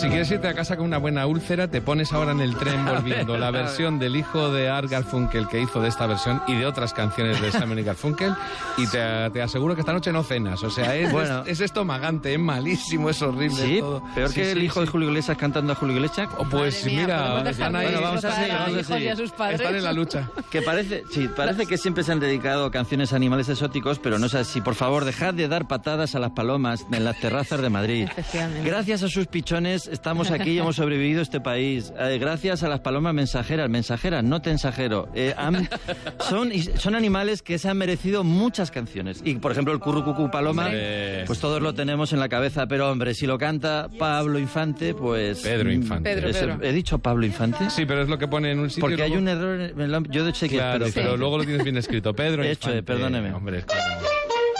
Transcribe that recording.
Si quieres irte a casa con una buena úlcera, te pones ahora en el tren volviendo la versión del hijo de Art Garfunkel que hizo de esta versión y de otras canciones de Simon y Garfunkel, y te aseguro que esta noche no cenas. O sea, es estomagante, es malísimo, es horrible. Sí, todo. peor que el hijo de Julio Iglesias cantando a Julio Iglesias. Pues Madre mía, mira, están ahí. bueno, vamos a seguir. Y a sus padres. Están en la lucha. Que parece que siempre se han dedicado canciones a animales exóticos, pero no es así. Por favor, dejad de dar patadas a las palomas en las terrazas de Madrid. Efectivamente. Gracias a sus pichones estamos aquí y hemos sobrevivido este país. Gracias a las palomas mensajeras, no tensajero. Son animales que se han merecido muchas canciones. Y, por ejemplo, el currucucú paloma, pues todos lo tenemos en la cabeza. Pero, hombre, si lo canta Pablo Infante, pues... Pedro Infante. Pedro. ¿He dicho Pablo Infante? Sí, pero es lo que pone en un sitio. Porque luego... hay un error... Yo sé que Claro, es pero luego lo tienes bien escrito. Pedro Hecho, Infante. perdóneme. Hombre, es que...